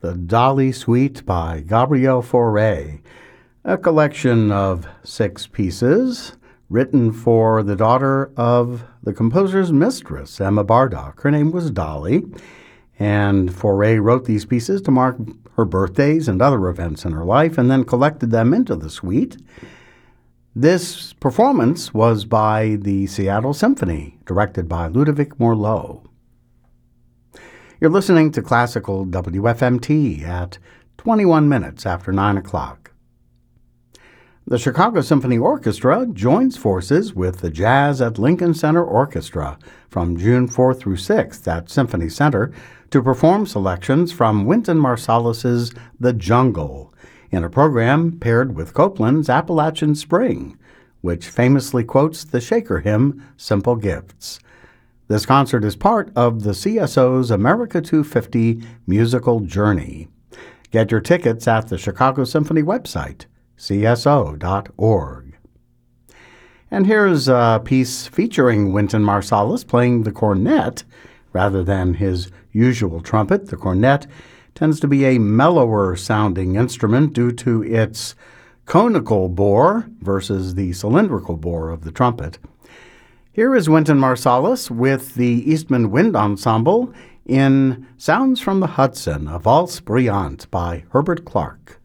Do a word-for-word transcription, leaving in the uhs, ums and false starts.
the Dolly Suite by Gabriel Fauré, a collection of six pieces written for the daughter of the composer's mistress, Emma Bardock. Her name was Dolly, and Fauré wrote these pieces to mark her birthdays and other events in her life, and then collected them into the suite. This performance was by the Seattle Symphony, directed by Ludovic Morlot. You're listening to Classical W F M T at twenty-one minutes after nine o'clock. The Chicago Symphony Orchestra joins forces with the Jazz at Lincoln Center Orchestra from June fourth through sixth at Symphony Center to perform selections from Wynton Marsalis's The Jungle in a program paired with Copland's Appalachian Spring, which famously quotes the Shaker hymn, Simple Gifts. This concert is part of the C S O's America two fifty musical journey. Get your tickets at the Chicago Symphony website, c s o dot org. And here's a piece featuring Wynton Marsalis playing the cornet rather than his usual trumpet. The cornet tends to be a mellower sounding instrument due to its conical bore versus the cylindrical bore of the trumpet. Here is Wynton Marsalis with the Eastman Wind Ensemble in Sounds from the Hudson, a Valse Brillante by Herbert Clark.